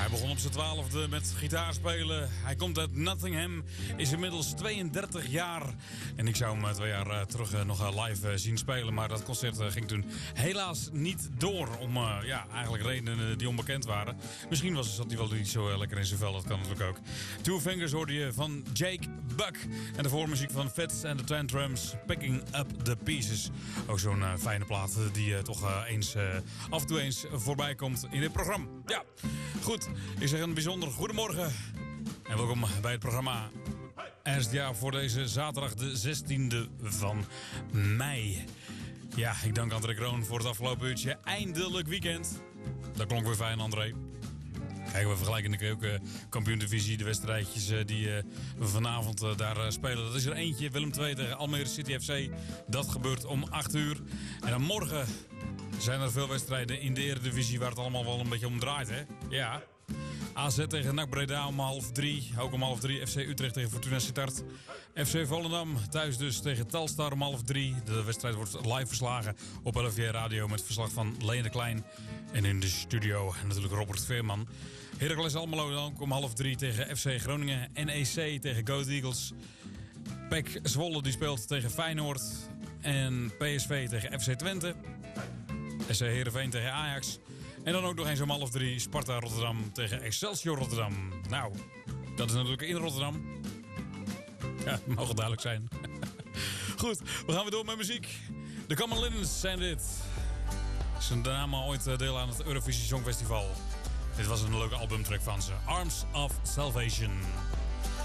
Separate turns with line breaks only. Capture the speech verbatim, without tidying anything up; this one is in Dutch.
Hij begon op zijn twaalfde met gitaar spelen. Hij komt uit Nottingham, is inmiddels tweeëndertig jaar. En ik zou hem twee jaar terug uh, nog live zien spelen. Maar dat concert uh, ging toen helaas niet door. Om uh, ja, eigenlijk redenen die onbekend waren. Misschien was, zat hij wel niet zo uh, lekker in zijn vel. Dat kan natuurlijk ook. Two Fingers hoorde je van Jake Buck. En de voormuziek van Fats and the Tantrums. Picking Up the Pieces. Ook zo'n uh, fijne plaat die uh, toch uh, eens, uh, af en toe eens voorbij komt in dit programma. Ja, goed. Ik zeg een bijzonder goedemorgen. En welkom bij het programma Ernstjaar voor deze zaterdag de zestiende van mei. Ja, ik dank André Kroon voor het afgelopen uurtje. Eindelijk weekend. Dat klonk weer fijn, André. Kijken we vergelijken in de keukenkampioen-divisie. De wedstrijdjes die we vanavond daar spelen. Dat is er eentje. Willem twee tegen Almere City F C. Dat gebeurt om acht uur. En dan morgen zijn er veel wedstrijden in de Eredivisie waar het allemaal wel een beetje om draait, hè? Ja. A Z tegen N A C Breda om half drie. Ook om half drie. F C Utrecht tegen Fortuna Sittard. F C Volendam thuis dus tegen Telstar om half drie. De wedstrijd wordt live verslagen op L V Radio met verslag van Leen de Klein. En in de studio natuurlijk Robert Veerman. Heracles Almelo dan om half drie tegen F C Groningen. N E C tegen Go Ahead Eagles. P E C Zwolle die speelt tegen Feyenoord. En P S V tegen F C Twente. S C Heerenveen tegen Ajax. En dan ook nog eens om half drie Sparta Rotterdam tegen Excelsior Rotterdam. Nou, dat is natuurlijk in Rotterdam. Ja, mag het duidelijk zijn. Goed, we gaan weer door met muziek. De Common Linnens zijn dit. Ze namen ooit deel aan het Eurovisie Songfestival. Dit was een leuke albumtrack van ze. Arms of Salvation.